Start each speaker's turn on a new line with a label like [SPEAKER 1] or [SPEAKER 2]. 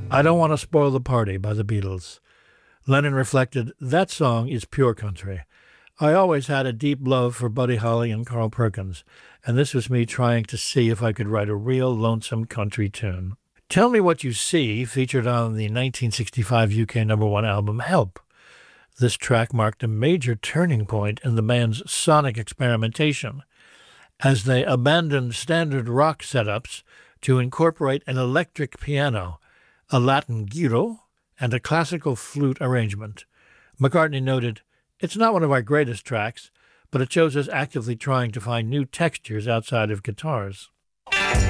[SPEAKER 1] I Don't Want to Spoil the Party by the Beatles. Lennon reflected, that song is pure country. I always had a deep love for Buddy Holly and Carl Perkins, and this was me trying to see if I could write a real lonesome country tune. Tell Me What You See featured on the 1965 UK #1 album Help. This track marked a major turning point in the band's sonic experimentation, as they abandoned standard rock setups to incorporate an electric piano, a Latin giro, and a classical flute arrangement. McCartney noted, it's not one of our greatest tracks, but it shows us actively trying to find new textures outside of guitars.